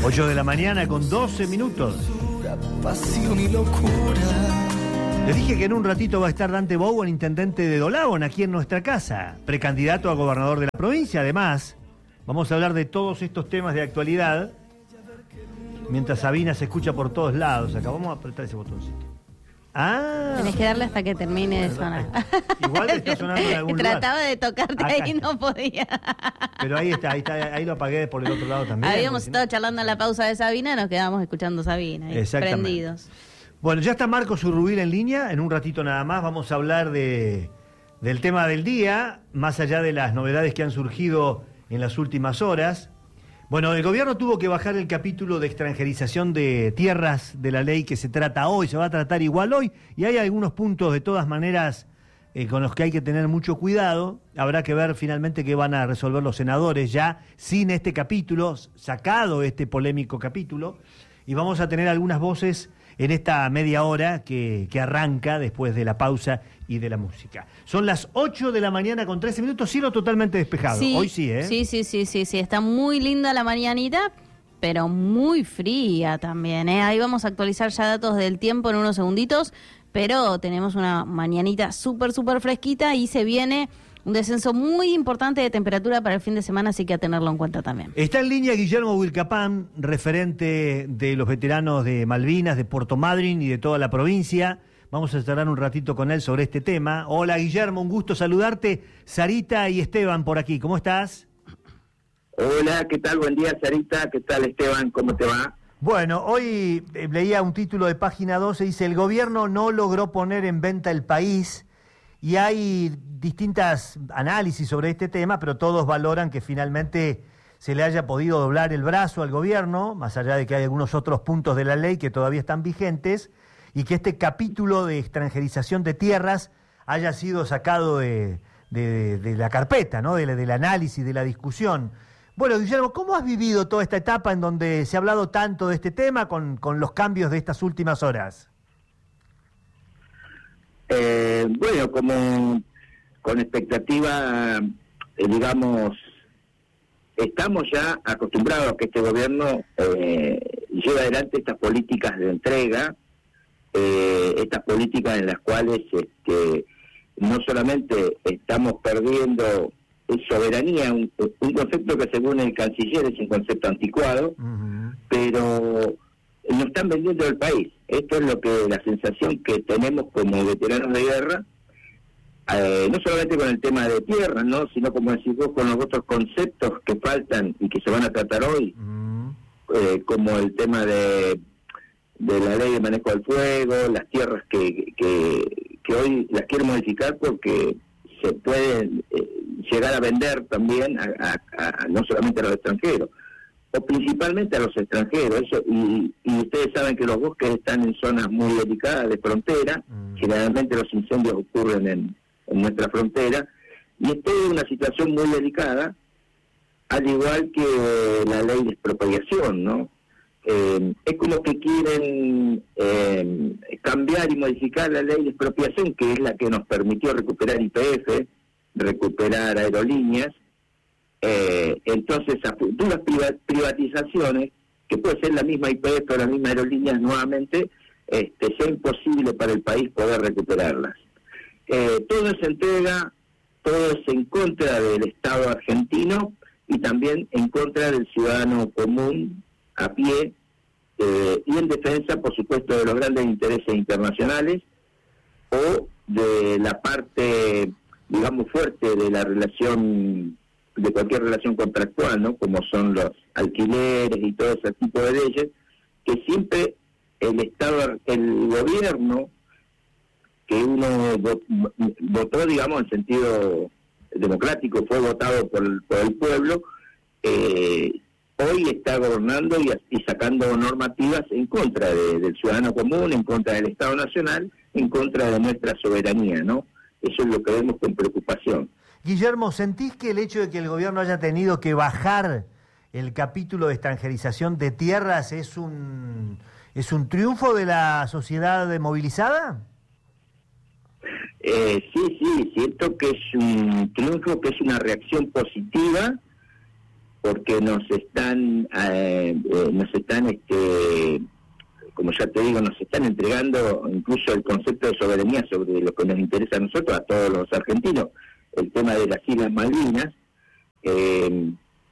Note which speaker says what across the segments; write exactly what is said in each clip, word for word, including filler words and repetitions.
Speaker 1: ocho de la mañana con doce minutos.
Speaker 2: Pasión y locura.
Speaker 1: Les dije que en un ratito va a estar Dante Bowen, intendente de Dolabón, aquí en nuestra casa, precandidato a gobernador de la provincia. Además, vamos a hablar de todos estos temas de actualidad, mientras Sabina se escucha por todos lados. Acá vamos a apretar ese botoncito. Ah.
Speaker 3: Tenés que darle hasta que termine de sonar.
Speaker 1: Igual te está sonando en algún lugar.
Speaker 3: Trataba de tocarte
Speaker 1: Acá
Speaker 3: ahí y no podía.
Speaker 1: Pero ahí está, ahí está, ahí lo apagué por el otro lado también.
Speaker 3: Habíamos
Speaker 1: si
Speaker 3: estado
Speaker 1: no...
Speaker 3: charlando en la pausa de Sabina, nos quedamos escuchando Sabina, ahí, prendidos.
Speaker 1: Bueno, ya está Marcos Urrubil en línea, en un ratito nada más vamos a hablar de, del tema del día, más allá de las novedades que han surgido en las últimas horas. Bueno, el gobierno tuvo que bajar el capítulo de extranjerización de tierras de la ley que se trata hoy, se va a tratar igual hoy, y hay algunos puntos de todas maneras eh, con los que hay que tener mucho cuidado. Habrá que ver finalmente qué van a resolver los senadores ya sin este capítulo, sacado este polémico capítulo, y vamos a tener algunas voces en esta media hora que, que arranca después de la pausa y de la música. Son las ocho de la mañana con trece minutos, cielo totalmente despejado.
Speaker 3: Sí,
Speaker 1: hoy sí, ¿eh?
Speaker 3: Sí, sí, sí, sí, sí, está muy linda la mañanita, pero muy fría también, ¿eh? Ahí vamos a actualizar ya datos del tiempo en unos segunditos, pero tenemos una mañanita súper, súper fresquita y se viene un descenso muy importante de temperatura para el fin de semana, así que a tenerlo en cuenta también.
Speaker 1: Está en línea Guillermo Wilcapán, referente de los veteranos de Malvinas, de Puerto Madryn y de toda la provincia. Vamos a charlar un ratito con él sobre este tema. Hola Guillermo, un gusto saludarte. Sarita y Esteban por aquí, ¿cómo estás?
Speaker 4: Hola, ¿qué tal? Buen día, Sarita. ¿Qué tal, Esteban? ¿Cómo te va?
Speaker 1: Bueno, hoy eh, leía un título de Página doce, dice: el gobierno no logró poner en venta el país. Y hay distintas análisis sobre este tema, pero todos valoran que finalmente se le haya podido doblar el brazo al gobierno, más allá de que hay algunos otros puntos de la ley que todavía están vigentes, y que este capítulo de extranjerización de tierras haya sido sacado de, de, de la carpeta, ¿no? de, del análisis, de la discusión. Bueno, Guillermo, ¿cómo has vivido toda esta etapa en donde se ha hablado tanto de este tema con, con los cambios de estas últimas horas?
Speaker 4: Eh, bueno, como con expectativa, eh, digamos, estamos ya acostumbrados a que este gobierno eh, lleve adelante estas políticas de entrega, eh, estas políticas en las cuales este, no solamente estamos perdiendo soberanía, un, un concepto que según el canciller es un concepto anticuado, uh-huh. pero nos están vendiendo el país. Esto es lo que la sensación que tenemos como veteranos de guerra, eh, no solamente con el tema de tierra, no, sino como decís vos, con los otros conceptos que faltan y que se van a tratar hoy, mm. eh, como el tema de de la ley de manejo del fuego, las tierras que que, que hoy las quieren modificar porque se pueden eh, llegar a vender también a, a, a no solamente a los extranjeros, o principalmente a los extranjeros, eso y, y ustedes saben que los bosques están en zonas muy delicadas de frontera, mm. generalmente los incendios ocurren en, en nuestra frontera, y esto es una situación muy delicada, al igual que la ley de expropiación, ¿no? Eh, es como que quieren eh, cambiar y modificar la ley de expropiación, que es la que nos permitió recuperar Y P F, recuperar aerolíneas. Eh, entonces, a futuras privatizaciones, que puede ser la misma Y P F o las mismas aerolíneas nuevamente, este, sea imposible para el país poder recuperarlas. Eh, todo es entrega, todo es en contra del Estado argentino y también en contra del ciudadano común, a pie, eh, y en defensa, por supuesto, de los grandes intereses internacionales o de la parte, digamos, fuerte de la relación, de cualquier relación contractual, ¿no? Como son los alquileres y todo ese tipo de leyes, que siempre el Estado, el gobierno, que uno votó, digamos, en sentido democrático, fue votado por, por el pueblo, eh, hoy está gobernando y, y sacando normativas en contra de, del ciudadano común, en contra del Estado Nacional, en contra de nuestra soberanía, ¿no? Eso es lo que vemos con preocupación.
Speaker 1: Guillermo, ¿sentís que el hecho de que el gobierno haya tenido que bajar el capítulo de extranjerización de tierras es un es un triunfo de la sociedad movilizada?
Speaker 4: Eh, sí, sí, siento que es un triunfo, que es una reacción positiva porque nos están, eh, eh, nos están, este, como ya te digo, nos están entregando incluso el concepto de soberanía sobre lo que nos interesa a nosotros, a todos los argentinos, el tema de las Islas Malvinas. Eh,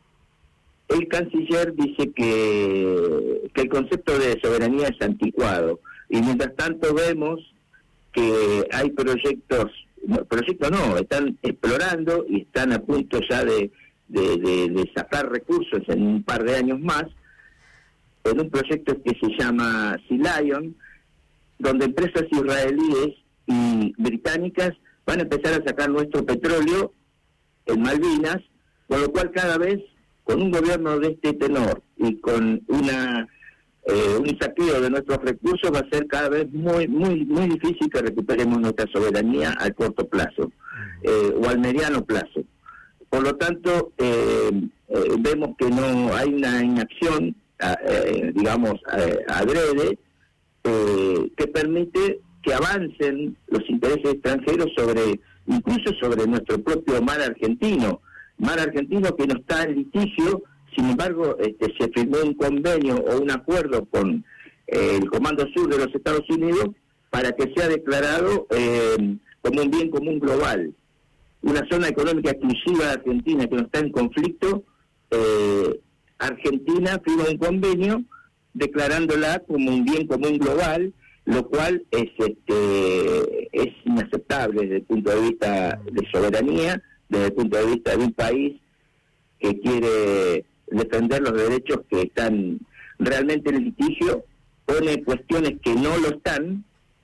Speaker 4: el canciller dice que, que el concepto de soberanía es anticuado, y mientras tanto vemos que hay proyectos, no, proyectos no, están explorando y están a punto ya de, de, de, de sacar recursos en un par de años más, en un proyecto que se llama Sea Lion, donde empresas israelíes y británicas van a empezar a sacar nuestro petróleo en Malvinas, con lo cual cada vez, con un gobierno de este tenor y con una eh, un saqueo de nuestros recursos, va a ser cada vez muy muy muy difícil que recuperemos nuestra soberanía al corto plazo eh, o al mediano plazo. Por lo tanto, eh, eh, vemos que no hay una inacción, eh, digamos, eh, adrede, eh, que permite que avancen los intereses extranjeros sobre, incluso sobre nuestro propio mar argentino, mar argentino que no está en litigio. Sin embargo, este, se firmó un convenio o un acuerdo con eh, el Comando Sur de los Estados Unidos para que sea declarado eh, como un bien común global. Una zona económica exclusiva de Argentina que no está en conflicto, eh, Argentina firma un convenio declarándola como un bien común global, lo cual es este es inaceptable desde el punto de vista de soberanía, desde el punto de vista de un país que quiere defender los derechos que están realmente en litigio, pone cuestiones que no lo están,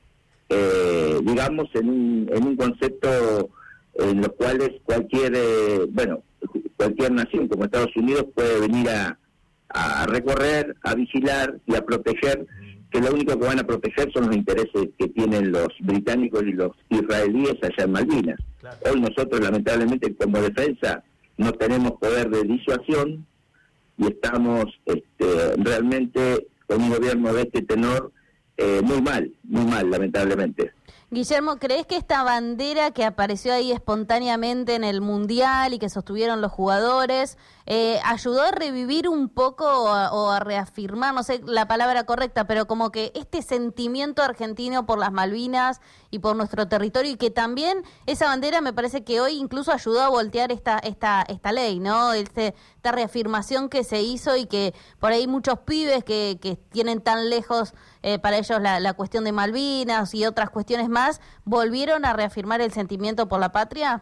Speaker 4: eh, digamos, en un, en un concepto en los cuales cualquier, eh, bueno, cualquier nación como Estados Unidos puede venir a, a recorrer, a vigilar y a proteger, que lo único que van a proteger son los intereses que tienen los británicos y los israelíes allá en Malvinas. Claro. Hoy nosotros, lamentablemente, como defensa, no tenemos poder de disuasión y estamos este, realmente con un gobierno de este tenor eh, muy mal, muy mal, lamentablemente.
Speaker 3: Guillermo, ¿crees que esta bandera que apareció ahí espontáneamente en el Mundial y que sostuvieron los jugadores eh, ayudó a revivir un poco o a, o a reafirmar, no sé la palabra correcta, pero como que este sentimiento argentino por las Malvinas y por nuestro territorio, y que también esa bandera me parece que hoy incluso ayudó a voltear esta esta esta ley, ¿no? Este, esta reafirmación que se hizo y que por ahí muchos pibes que, que tienen tan lejos eh, para ellos la, la cuestión de Malvinas y otras cuestiones más, ¿volvieron a reafirmar el sentimiento por la patria?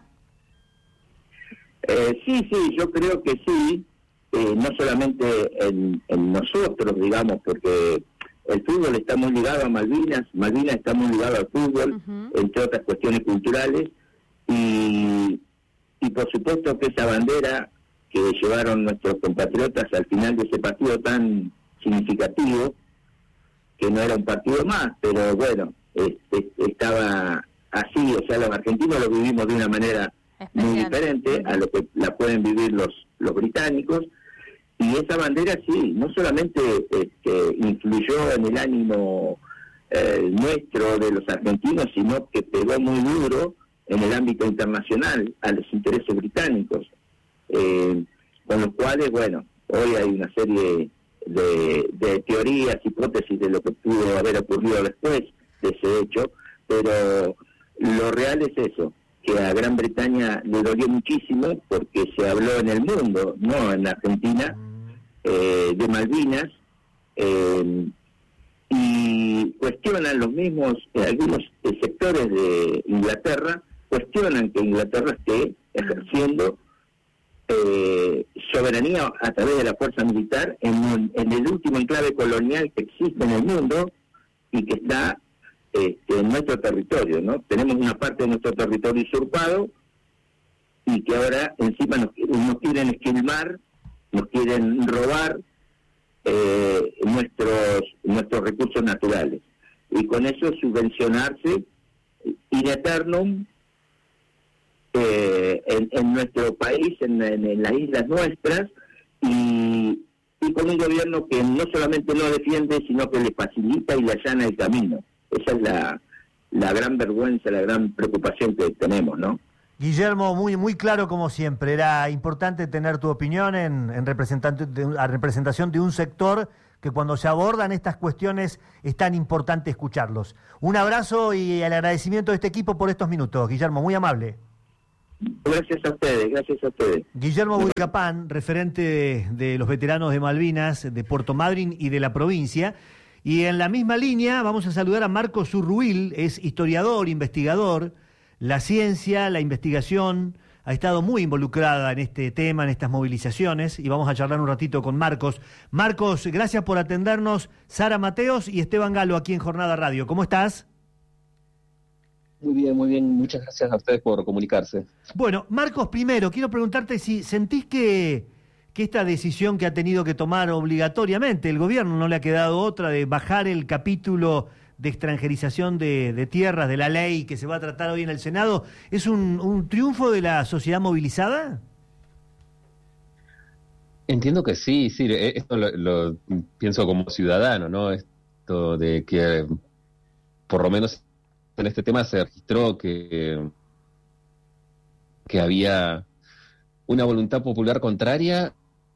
Speaker 4: Eh, sí, sí, yo creo que sí, eh, no solamente en, en nosotros, digamos, porque el fútbol está muy ligado a Malvinas, Malvinas está muy ligado al fútbol, uh-huh. entre otras cuestiones culturales, y, y por supuesto que esa bandera que llevaron nuestros compatriotas al final de ese partido tan significativo, que no era un partido más, pero bueno, este, estaba así, o sea, los argentinos lo vivimos de una manera especial, muy diferente a lo que la pueden vivir los los británicos, y esa bandera sí, no solamente este, influyó en el ánimo eh, nuestro de los argentinos, sino que pegó muy duro en el ámbito internacional a los intereses británicos, eh, con los cuales, bueno, hoy hay una serie de, de teorías, hipótesis de lo que pudo haber ocurrido después de ese hecho, pero lo real es eso, que a Gran Bretaña le dolió muchísimo porque se habló en el mundo, no en Argentina, eh, de Malvinas, eh, y cuestionan los mismos, eh, algunos eh, sectores de Inglaterra, cuestionan que Inglaterra esté ejerciendo eh, soberanía a través de la fuerza militar en, en el último enclave colonial que existe en el mundo y que está Este, en nuestro territorio, ¿no? Tenemos una parte de nuestro territorio usurpado y que ahora encima nos, nos quieren esquilmar, nos quieren robar eh, nuestros nuestros recursos naturales y con eso subvencionarse in eternum eh, en, en nuestro país, en, en, en las islas nuestras, y, y con un gobierno que no solamente no defiende, sino que le facilita y le allana el camino. Esa es la, la gran vergüenza, la gran preocupación que tenemos, ¿no?
Speaker 1: Guillermo, muy, muy claro como siempre. Era importante tener tu opinión en, en representante de, a representación de un sector que cuando se abordan estas cuestiones es tan importante escucharlos. Un abrazo y el agradecimiento de este equipo por estos minutos. Guillermo, muy amable.
Speaker 4: Gracias a ustedes, gracias a ustedes.
Speaker 1: Guillermo Burcapán, referente de, de los veteranos de Malvinas, de Puerto Madryn y de la provincia. Y en la misma línea vamos a saludar a Marcos Urruil, es historiador, investigador. La ciencia, la investigación ha estado muy involucrada en este tema, en estas movilizaciones, y vamos a charlar un ratito con Marcos. Marcos, gracias por atendernos. Sara Mateos y Esteban Galo aquí en Jornada Radio. ¿Cómo estás?
Speaker 5: Muy bien, muy bien. Muchas gracias a ustedes por comunicarse.
Speaker 1: Bueno, Marcos, primero, quiero preguntarte si sentís que, que esta decisión que ha tenido que tomar obligatoriamente el gobierno, no le ha quedado otra, de bajar el capítulo de extranjerización de, de tierras, de la ley que se va a tratar hoy en el Senado, ¿es un, un triunfo de la sociedad movilizada?
Speaker 5: Entiendo que sí, sí. Esto lo, lo pienso como ciudadano, ¿no? Esto de que, por lo menos en este tema, se registró que, que había una voluntad popular contraria,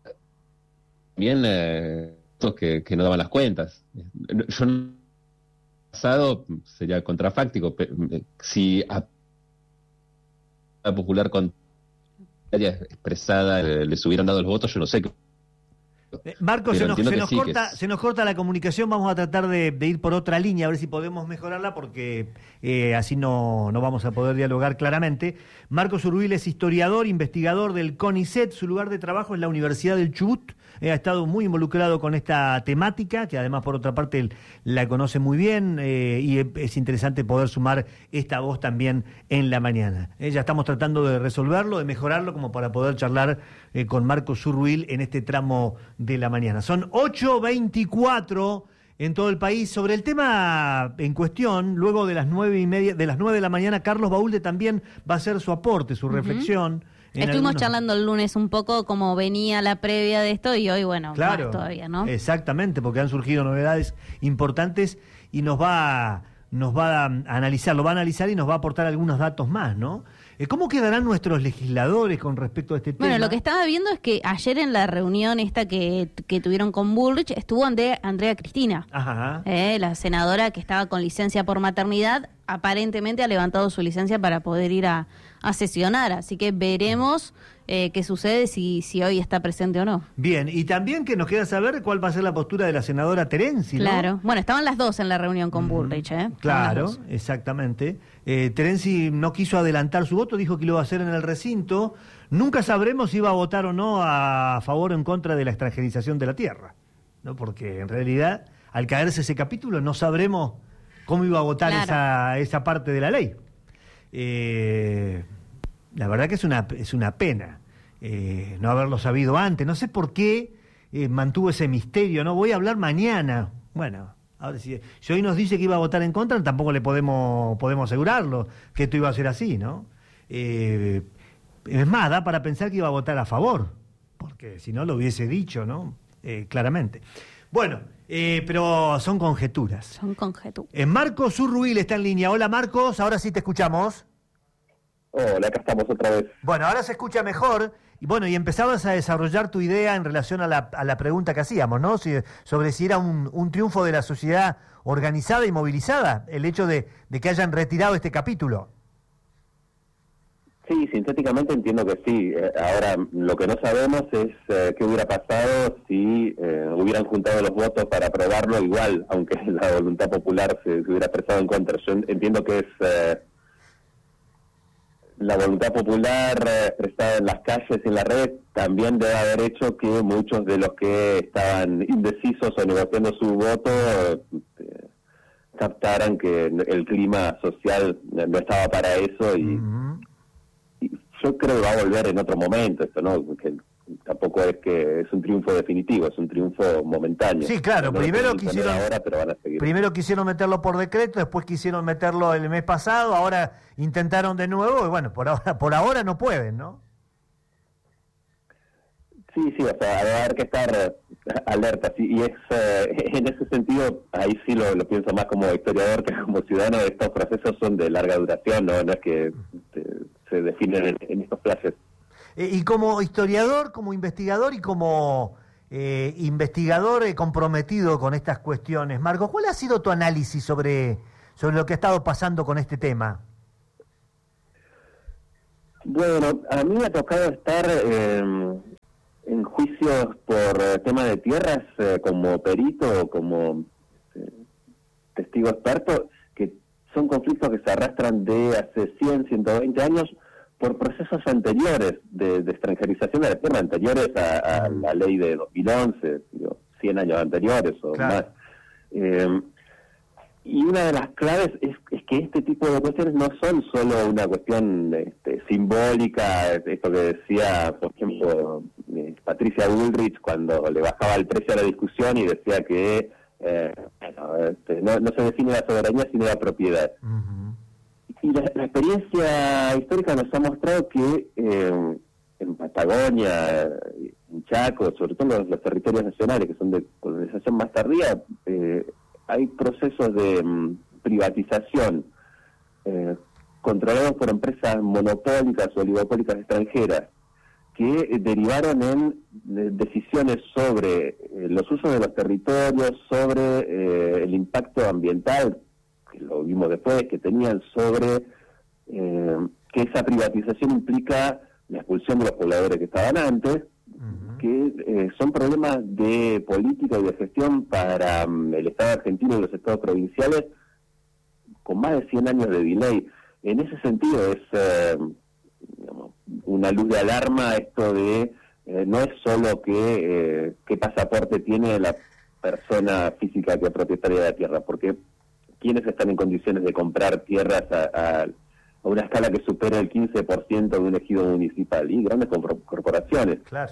Speaker 5: también eh, que, que no daban las cuentas. Yo no pasado sería contrafáctico si a la popular contraria expresada eh, les hubieran dado los votos, yo no sé qué.
Speaker 1: Eh, Marcos, se nos, se, nos
Speaker 5: sí,
Speaker 1: corta,
Speaker 5: es...
Speaker 1: se nos corta la comunicación, vamos a tratar de, de ir por otra línea, a ver si podemos mejorarla, porque eh, así no, no vamos a poder dialogar claramente. Marcos Urruil es historiador, investigador del CONICET, su lugar de trabajo es la Universidad del Chubut, eh, ha estado muy involucrado con esta temática, que además por otra parte él la conoce muy bien, eh, y es interesante poder sumar esta voz también en la mañana. Eh, ya estamos tratando de resolverlo, de mejorarlo, como para poder charlar eh, con Marcos Urruil en este tramo de la mañana. Son ocho veinticuatro en todo el país. Sobre el tema en cuestión, luego de las nueve y media, de las nueve de la mañana, Carlos Baúlde también va a hacer su aporte, su uh-huh. reflexión.
Speaker 3: Estuvimos algunos... charlando el lunes un poco cómo venía la previa de esto y hoy, bueno,
Speaker 1: claro,
Speaker 3: más todavía, ¿no?
Speaker 1: Exactamente, porque han surgido novedades importantes y nos va a, nos va a analizar, lo va a analizar y nos va a aportar algunos datos más, ¿no? ¿Cómo quedarán nuestros legisladores con respecto a este tema?
Speaker 3: Bueno, lo que estaba viendo es que ayer en la reunión esta que, que tuvieron con Bullrich estuvo Andrea, Andrea Cristina,
Speaker 1: Ajá.
Speaker 3: Eh, la senadora que estaba con licencia por maternidad, aparentemente ha levantado su licencia para poder ir a, a sesionar, así que veremos eh, qué sucede, si, si hoy está presente o no.
Speaker 1: Bien, y también que nos queda saber cuál va a ser la postura de la senadora Terenzi, ¿no?
Speaker 3: Claro, bueno, estaban las dos en la reunión con mm, Bullrich, ¿eh?
Speaker 1: Claro, exactamente. Eh, Terenzi no quiso adelantar su voto, dijo que lo iba a hacer en el recinto. Nunca sabremos si iba a votar o no a favor o en contra de la extranjerización de la tierra, ¿no? Porque en realidad, al caerse ese capítulo, no sabremos cómo iba a votar claro. esa, esa parte de la ley. Eh, la verdad que es una, es una pena eh, no haberlo sabido antes. No sé por qué eh, mantuvo ese misterio, ¿no? Voy a hablar mañana. Bueno, ahora si, si hoy nos dice que iba a votar en contra, tampoco le podemos, podemos asegurarlo que esto iba a ser así, ¿no? Eh, es más, da para pensar que iba a votar a favor, porque si no lo hubiese dicho, ¿no? Eh, claramente. Bueno, eh, pero son conjeturas.
Speaker 3: Son conjeturas.
Speaker 1: Eh, Marcos Urruil está en línea. Hola Marcos, ahora sí te escuchamos.
Speaker 5: Hola, acá estamos otra vez.
Speaker 1: Bueno, ahora se escucha mejor. Y bueno, y empezabas a desarrollar tu idea en relación a la, a la pregunta que hacíamos, ¿no? Si, sobre si era un, un triunfo de la sociedad organizada y movilizada, el hecho de, de que hayan retirado este capítulo.
Speaker 5: Sí, sintéticamente entiendo que sí. Eh, ahora, lo que no sabemos es eh, qué hubiera pasado si eh, hubieran juntado los votos para aprobarlo igual, aunque la voluntad popular se, se hubiera expresado en contra. Yo entiendo que es eh, la voluntad popular eh, expresada en las calles y en la red también debe haber hecho que muchos de los que estaban indecisos o negociando su voto eh, captaran que el clima social no estaba para eso y... Uh-huh. Yo creo que va a volver en otro momento esto, ¿no? Que tampoco es que es un triunfo definitivo, es un triunfo momentáneo.
Speaker 1: Sí, claro, no primero quisieron
Speaker 5: ahora, pero van a seguir.
Speaker 1: Primero quisieron meterlo por decreto, después quisieron meterlo el mes pasado, ahora intentaron de nuevo y bueno, por ahora por ahora no pueden, ¿no?
Speaker 5: Sí, sí, o sea, va a haber que estar alerta, sí, y es eh, en ese sentido, ahí sí lo, lo pienso más como historiador que como ciudadano, estos procesos son de larga duración, no, no es que te, se definen en, en estos plazos.
Speaker 1: Eh, y como historiador, como investigador y como eh, investigador eh, comprometido con estas cuestiones, Marcos, ¿cuál ha sido tu análisis sobre, sobre lo que ha estado pasando con este tema?
Speaker 5: Bueno, a mí me ha tocado estar eh, en juicios por eh, tema de tierras eh, como perito o como eh, testigo experto, que son conflictos que se arrastran de hace cien, ciento veinte años por procesos anteriores de, de extranjerización de la tierra, anteriores a, a la ley de dos mil once, digo, cien años anteriores o claro. más. Eh, y una de las claves es, es que este tipo de cuestiones no son solo una cuestión este, simbólica, esto que decía, por ejemplo, eh, Patricia Bullrich cuando le bajaba el precio a la discusión y decía que eh, bueno, este, no, no se define la soberanía sino la propiedad. Uh-huh. Y la, la experiencia histórica nos ha mostrado que eh, en Patagonia, en Chaco, sobre todo los, los territorios nacionales que son de colonización más tardía, eh, hay procesos de um, privatización eh, controlados por empresas monopólicas o oligopólicas extranjeras que eh, derivaron en eh, decisiones sobre eh, los usos de los territorios, sobre eh, el impacto ambiental, que lo vimos después, que tenían sobre eh, que esa privatización implica la expulsión de los pobladores que estaban antes, uh-huh. que eh, son problemas de política y de gestión para um, el Estado argentino y los estados provinciales con más de cien años de delay. En ese sentido es eh, digamos, una luz de alarma esto de, eh, no es solo que eh, qué pasaporte tiene la persona física que es propietaria de la tierra, porque ¿quiénes están en condiciones de comprar tierras a, a, a una escala que supera el quince por ciento de un ejido municipal? Y grandes corporaciones.
Speaker 1: Claro.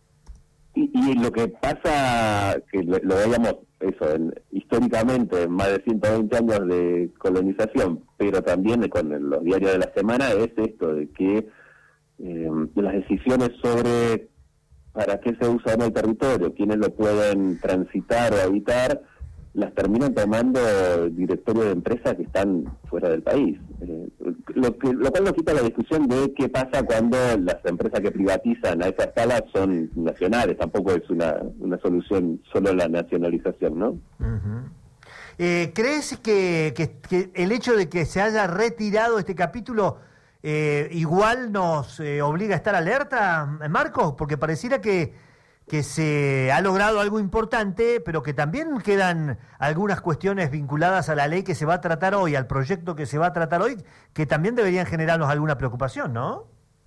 Speaker 5: Y, y lo que pasa, que lo, lo veíamos eso, en, históricamente, en más de ciento veinte años de colonización, pero también con los diarios de la semana, es esto de que eh, las decisiones sobre para qué se usa en el territorio, quiénes lo pueden transitar o habitar, las terminan tomando directorios de empresas que están fuera del país. Eh, lo, que, lo cual nos quita la discusión de qué pasa cuando las empresas que privatizan a esa escala son nacionales. Tampoco es una, una solución solo la nacionalización, ¿no?
Speaker 1: Uh-huh. Eh, ¿Crees que, que, que el hecho de que se haya retirado este capítulo eh, igual nos eh, obliga a estar alerta, Marcos? Porque pareciera que que se ha logrado algo importante, pero que también quedan algunas cuestiones vinculadas a la ley que se va a tratar hoy, al proyecto que se va a tratar hoy, que también deberían generarnos alguna preocupación, ¿no?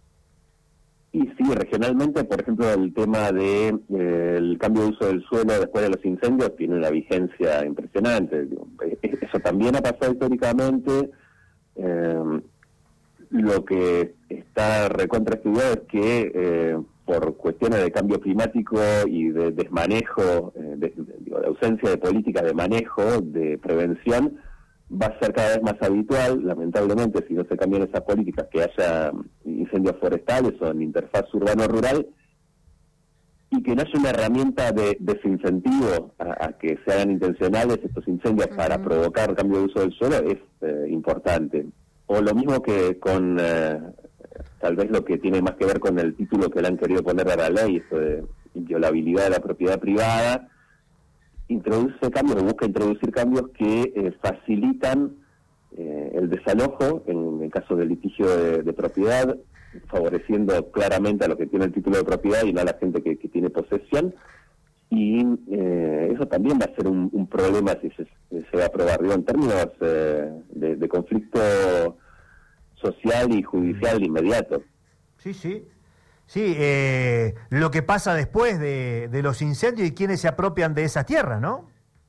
Speaker 5: Y sí, regionalmente, por ejemplo, el tema de eh, el cambio de uso del suelo después de los incendios tiene una vigencia impresionante. Eso también ha pasado históricamente. Eh, lo que está recontraestudiado es que eh, por cuestiones de cambio climático y de desmanejo, eh, de, de, digo, de ausencia de políticas de manejo, de prevención, va a ser cada vez más habitual, lamentablemente, si no se cambian esas políticas, que haya incendios forestales o en interfaz urbano-rural, y que no haya una herramienta de desincentivo a, a que se hagan intencionales estos incendios uh-huh. para provocar cambio de uso del suelo, es eh, importante. O lo mismo que con... Eh, tal vez lo que tiene más que ver con el título que le han querido poner a la ley, esto de inviolabilidad de la propiedad privada, introduce cambios, o busca introducir cambios que eh, facilitan eh, el desalojo en el caso de litigio de, de propiedad, favoreciendo claramente a los que tienen el título de propiedad y no a la gente que, que tiene posesión, y eh, eso también va a ser un, un problema si se, se va a aprobar, digo, en términos eh, de, de conflicto social y judicial inmediato.
Speaker 1: Sí, sí. Sí, eh, lo que pasa después de, de los incendios y quienes se apropian de esas tierras, ¿no?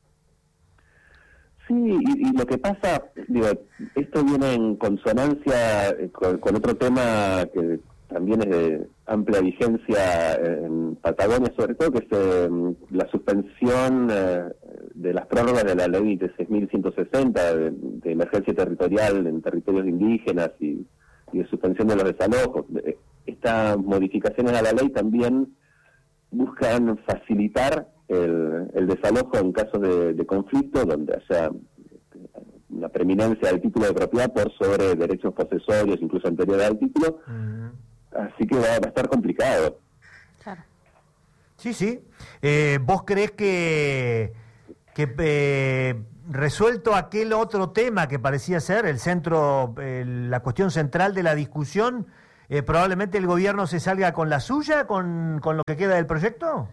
Speaker 5: Sí, y, y lo que pasa, digo, esto viene en consonancia con, con otro tema que también es de amplia vigencia en Patagonia, sobre todo, que es eh, la suspensión eh, de las prórrogas de la ley de seis mil ciento sesenta de, de emergencia territorial en territorios indígenas y, y de suspensión de los desalojos. Estas modificaciones a la ley también buscan facilitar el, el desalojo en casos de, de conflicto donde haya una
Speaker 6: preeminencia del título de propiedad por sobre derechos posesorios, incluso anteriores al título. Uh-huh. Así que va, va a estar complicado.
Speaker 3: Claro.
Speaker 1: Sí, sí. Eh, ¿Vos crees que, que eh, resuelto aquel otro tema que parecía ser el centro, eh, la cuestión central de la discusión, eh, probablemente el gobierno se salga con la suya, con, con lo que queda del proyecto?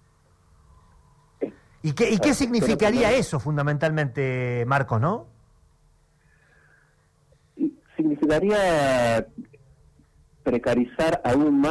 Speaker 1: ¿Y qué, y qué significaría eso fundamentalmente, Marcos, no?
Speaker 6: Significaría precarizar aún más